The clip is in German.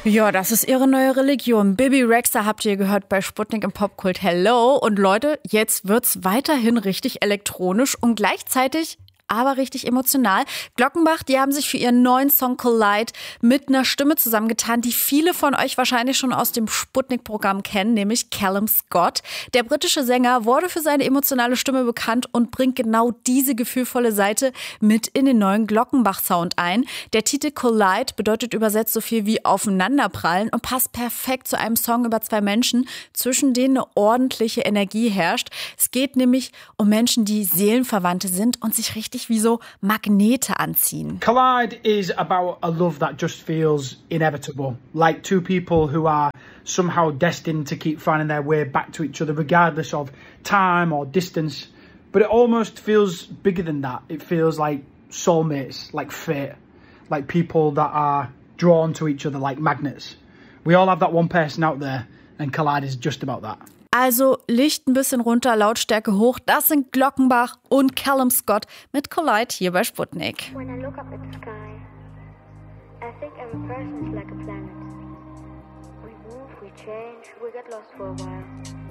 Ja, das ist ihre neue Religion. Bibi Rexha habt ihr gehört bei Sputnik im Popkult. Hello. Und Leute, jetzt wird's weiterhin richtig elektronisch und gleichzeitig aber richtig emotional. Glockenbach, die haben sich für ihren neuen Song Collide mit einer Stimme zusammengetan, die viele von euch wahrscheinlich schon aus dem Sputnik-Programm kennen, nämlich Callum Scott. Der britische Sänger wurde für seine emotionale Stimme bekannt und bringt genau diese gefühlvolle Seite mit in den neuen Glockenbach-Sound ein. Der Titel Collide bedeutet übersetzt so viel wie aufeinanderprallen und passt perfekt zu einem Song über zwei Menschen, zwischen denen eine ordentliche Energie herrscht. Es geht nämlich um Menschen, die Seelenverwandte sind und sich richtig wie so Magnete anziehen. Collide is about a love that just feels inevitable, like two people who are somehow destined to keep finding their way back to each other regardless of time or distance. But it almost feels bigger than that. It feels like soulmates, like fate, like people that are drawn to each other like magnets. We all have that one person out there and Collide is just about that. Also Licht ein bisschen runter, Lautstärke hoch. Das sind Glockenbach und Callum Scott mit Collide hier bei Sputnik. When I look up at the sky, I think every person is like a planet. We move, we change, we get lost for a while.